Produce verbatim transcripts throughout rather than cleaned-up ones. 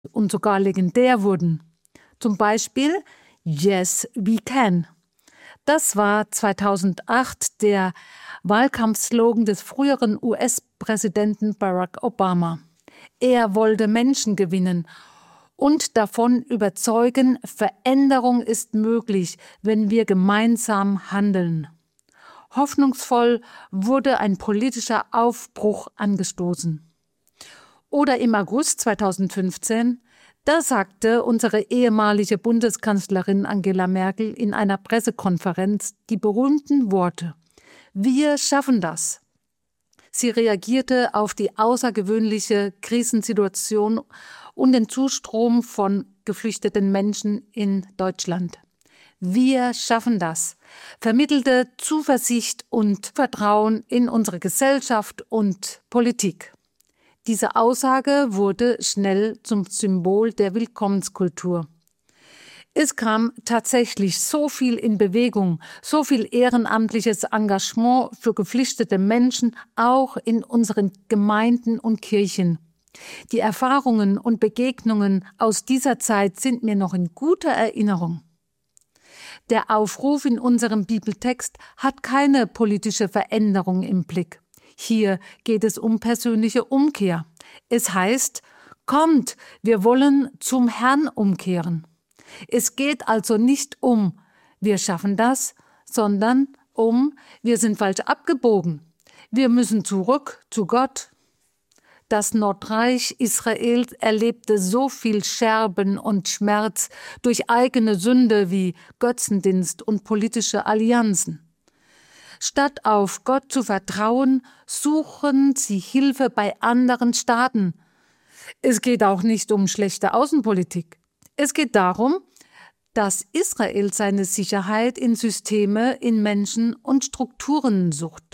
und sogar legendär wurden. Zum Beispiel Yes, we can. Das war zweitausendacht der Wahlkampfslogan des früheren U S-Präsidenten Barack Obama. Er wollte Menschen gewinnen und davon überzeugen, Veränderung ist möglich, wenn wir gemeinsam handeln. Hoffnungsvoll wurde ein politischer Aufbruch angestoßen. Oder im August zweitausendfünfzehn, da sagte unsere ehemalige Bundeskanzlerin Angela Merkel in einer Pressekonferenz die berühmten Worte: Wir schaffen das. Sie reagierte auf die außergewöhnliche Krisensituation und den Zustrom von geflüchteten Menschen in Deutschland. Wir schaffen das, vermittelte Zuversicht und Vertrauen in unsere Gesellschaft und Politik. Diese Aussage wurde schnell zum Symbol der Willkommenskultur. Es kam tatsächlich so viel in Bewegung, so viel ehrenamtliches Engagement für geflüchtete Menschen, auch in unseren Gemeinden und Kirchen. Die Erfahrungen und Begegnungen aus dieser Zeit sind mir noch in guter Erinnerung. Der Aufruf in unserem Bibeltext hat keine politische Veränderung im Blick. Hier geht es um persönliche Umkehr. Es heißt, kommt, wir wollen zum Herrn umkehren. Es geht also nicht um, wir schaffen das, sondern um, wir sind falsch abgebogen. Wir müssen zurück zu Gott. Das Nordreich Israels erlebte so viel Scherben und Schmerz durch eigene Sünde wie Götzendienst und politische Allianzen. Statt auf Gott zu vertrauen, suchen sie Hilfe bei anderen Staaten. Es geht auch nicht um schlechte Außenpolitik. Es geht darum, dass Israel seine Sicherheit in Systeme, in Menschen und Strukturen sucht.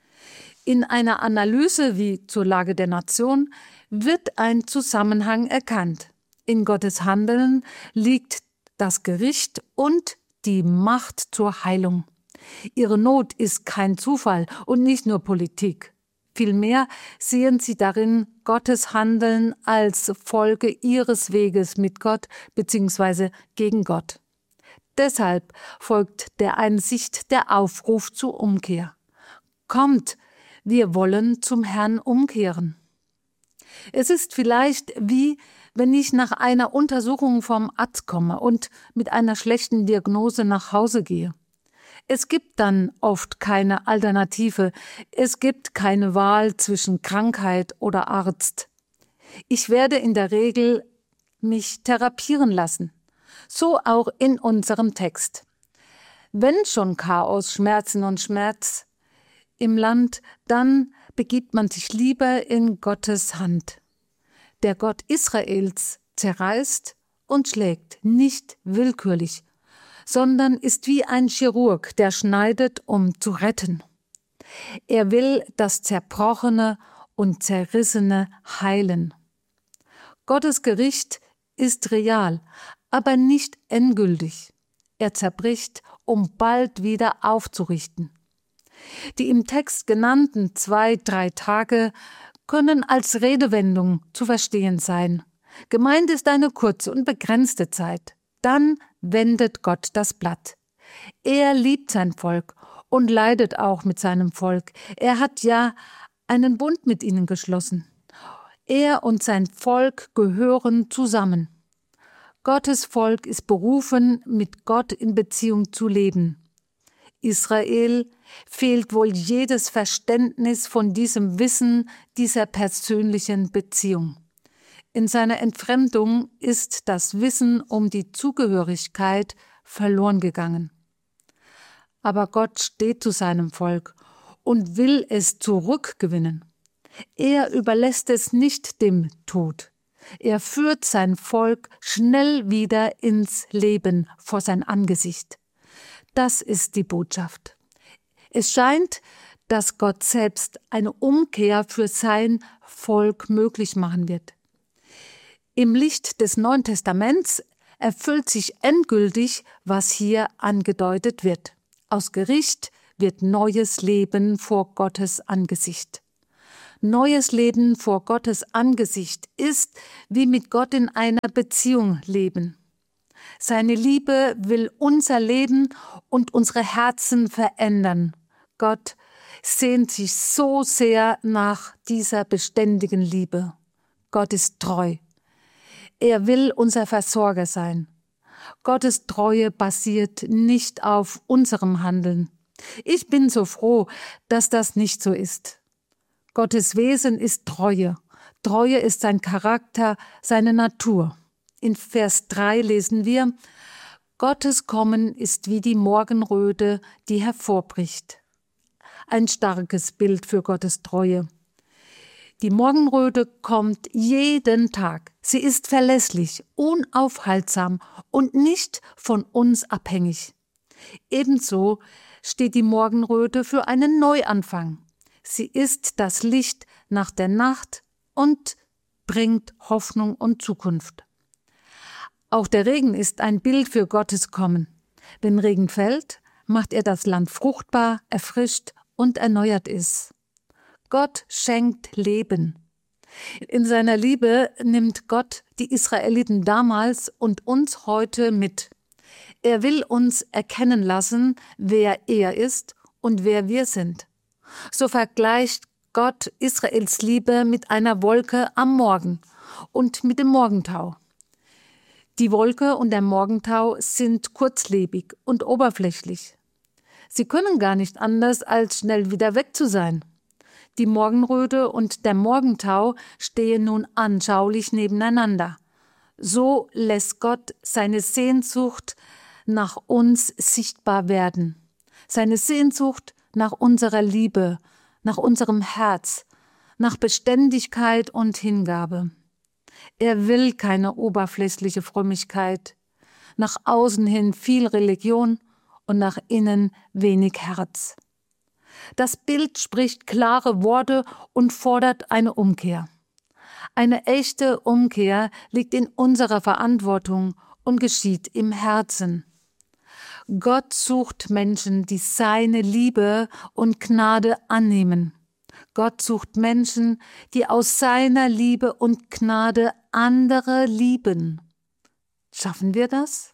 In einer Analyse wie zur Lage der Nation wird ein Zusammenhang erkannt. In Gottes Handeln liegt das Gericht und die Macht zur Heilung. Ihre Not ist kein Zufall und nicht nur Politik. Vielmehr sehen sie darin Gottes Handeln als Folge ihres Weges mit Gott bzw. gegen Gott. Deshalb folgt der Einsicht der Aufruf zur Umkehr. Kommt, wir wollen zum Herrn umkehren. Es ist vielleicht wie, wenn ich nach einer Untersuchung vom Arzt komme und mit einer schlechten Diagnose nach Hause gehe. Es gibt dann oft keine Alternative, es gibt keine Wahl zwischen Krankheit oder Arzt. Ich werde in der Regel mich therapieren lassen, so auch in unserem Text. Wenn schon Chaos, Schmerzen und Schmerz im Land, dann begibt man sich lieber in Gottes Hand. Der Gott Israels zerreißt und schlägt, nicht willkürlich, sondern ist wie ein Chirurg, der schneidet, um zu retten. Er will das Zerbrochene und Zerrissene heilen. Gottes Gericht ist real, aber nicht endgültig. Er zerbricht, um bald wieder aufzurichten. Die im Text genannten zwei, drei Tage können als Redewendung zu verstehen sein. Gemeint ist eine kurze und begrenzte Zeit. Dann wendet Gott das Blatt. Er liebt sein Volk und leidet auch mit seinem Volk. Er hat ja einen Bund mit ihnen geschlossen. Er und sein Volk gehören zusammen. Gottes Volk ist berufen, mit Gott in Beziehung zu leben. Israel fehlt wohl jedes Verständnis von diesem Wissen, dieser persönlichen Beziehung. In seiner Entfremdung ist das Wissen um die Zugehörigkeit verloren gegangen. Aber Gott steht zu seinem Volk und will es zurückgewinnen. Er überlässt es nicht dem Tod. Er führt sein Volk schnell wieder ins Leben vor sein Angesicht. Das ist die Botschaft. Es scheint, dass Gott selbst eine Umkehr für sein Volk möglich machen wird. Im Licht des Neuen Testaments erfüllt sich endgültig, was hier angedeutet wird. Aus Gericht wird neues Leben vor Gottes Angesicht. Neues Leben vor Gottes Angesicht ist wie mit Gott in einer Beziehung leben. Seine Liebe will unser Leben und unsere Herzen verändern. Gott sehnt sich so sehr nach dieser beständigen Liebe. Gott ist treu. Er will unser Versorger sein. Gottes Treue basiert nicht auf unserem Handeln. Ich bin so froh, dass das nicht so ist. Gottes Wesen ist Treue. Treue ist sein Charakter, seine Natur. In Vers drei lesen wir: Gottes Kommen ist wie die Morgenröte, die hervorbricht. Ein starkes Bild für Gottes Treue. Die Morgenröte kommt jeden Tag. Sie ist verlässlich, unaufhaltsam und nicht von uns abhängig. Ebenso steht die Morgenröte für einen Neuanfang. Sie ist das Licht nach der Nacht und bringt Hoffnung und Zukunft. Auch der Regen ist ein Bild für Gottes Kommen. Wenn Regen fällt, macht er das Land fruchtbar, erfrischt und erneuert es. Gott schenkt Leben. In seiner Liebe nimmt Gott die Israeliten damals und uns heute mit. Er will uns erkennen lassen, wer er ist und wer wir sind. So vergleicht Gott Israels Liebe mit einer Wolke am Morgen und mit dem Morgentau. Die Wolke und der Morgentau sind kurzlebig und oberflächlich. Sie können gar nicht anders, als schnell wieder weg zu sein. Die Morgenröte und der Morgentau stehen nun anschaulich nebeneinander. So lässt Gott seine Sehnsucht nach uns sichtbar werden. Seine Sehnsucht nach unserer Liebe, nach unserem Herz, nach Beständigkeit und Hingabe. Er will keine oberflächliche Frömmigkeit, nach außen hin viel Religion und nach innen wenig Herz. Das Bild spricht klare Worte und fordert eine Umkehr. Eine echte Umkehr liegt in unserer Verantwortung und geschieht im Herzen. Gott sucht Menschen, die seine Liebe und Gnade annehmen. Gott sucht Menschen, die aus seiner Liebe und Gnade andere lieben. Schaffen wir das?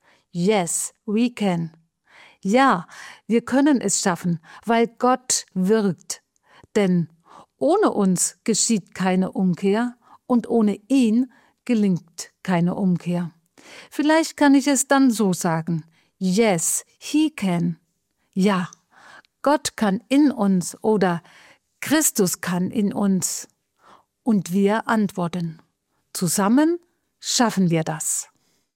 Yes, we can. Ja, wir können es schaffen, weil Gott wirkt. Denn ohne uns geschieht keine Umkehr und ohne ihn gelingt keine Umkehr. Vielleicht kann ich es dann so sagen: Yes, he can. Ja, Gott kann in uns oder Christus kann in uns. Und wir antworten: Zusammen schaffen wir das.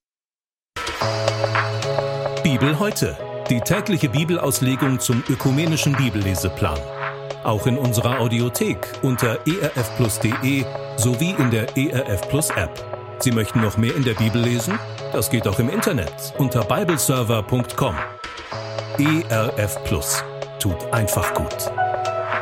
Bibel heute. Die tägliche Bibelauslegung zum ökumenischen Bibelleseplan. Auch in unserer Audiothek unter e r f plus punkt d e sowie in der E R F Plus App. Sie möchten noch mehr in der Bibel lesen? Das geht auch im Internet unter bibleserver punkt com. E R F Plus tut einfach gut.